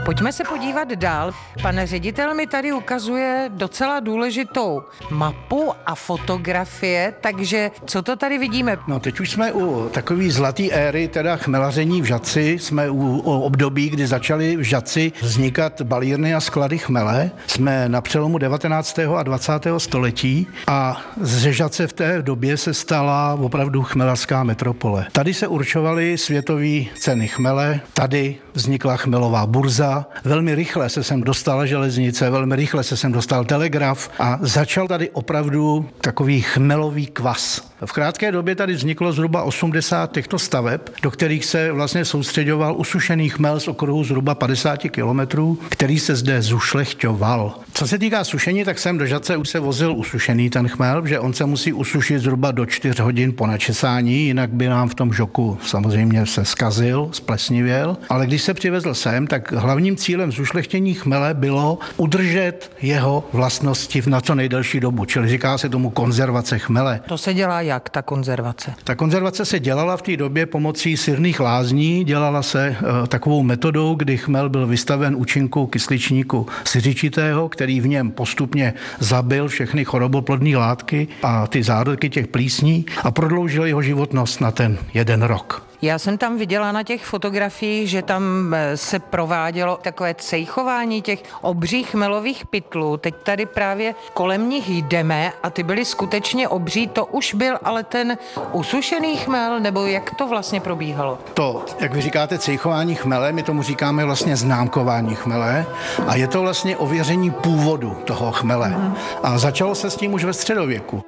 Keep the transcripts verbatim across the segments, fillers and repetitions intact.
Pojďme se podívat dál. Pan ředitel mi tady ukazuje docela důležitou mapu a fotografie, takže co to tady vidíme? No teď už jsme u takové zlaté éry, teda chmelaření v Žatci, jsme u, u období, kdy začaly v Žatci vznikat balírny a sklady chmele. Jsme na přelomu devatenáctého a dvacátého století a ze Žatce v té době se stala opravdu chmelařská metropole. Tady se určovaly světové ceny chmele, tady vznikla chmelová burza, velmi rychle se sem dostala železnice, velmi rychle se sem dostal telegraf a začal tady opravdu takový chmelový kvas. V krátké době tady vzniklo zhruba osmdesát těchto staveb, do kterých se vlastně soustředoval usušený chmel z okruhu zhruba padesát kilometrů, který se zde zušlechťoval. Co se týká sušení, tak sem do Žatce už se vozil usušený ten chmel, že on se musí usušit zhruba do čtyř hodin po načesání, jinak by nám v tom žoku samozřejmě se zkazil, splesnivěl. Ale když se přivezl sem, tak hlavním cílem zušlechtění chmele bylo udržet jeho vlastnosti na co nejdelší dobu, čili říká se tomu konzervace chmele. To se dělá jak, ta konzervace? Ta konzervace se dělala v té době pomocí sirných lázní, dělala se e, takovou metodou, kdy chmel byl vystaven účinku kysličníku siřičitého, který v něm postupně zabil všechny choroboplodné látky a ty zárodky těch plísní a prodloužil jeho životnost na ten jeden rok. Já jsem tam viděla na těch fotografiích, že tam se provádělo takové cejchování těch obřích chmelových pytlů. Teď tady právě kolem nich jdeme a ty byly skutečně obří. To už byl ale ten usušený chmel, nebo jak to vlastně probíhalo? To, jak vy říkáte, cejchování chmele, my tomu říkáme vlastně známkování chmele a je to vlastně ověření původu toho chmele. Mm. A začalo se s tím už ve středověku.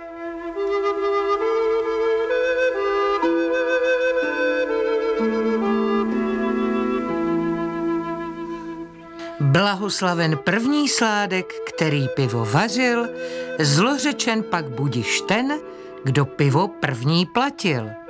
Blahoslaven první sládek, který pivo vařil, zlořečen pak budiš ten, kdo pivo první platil.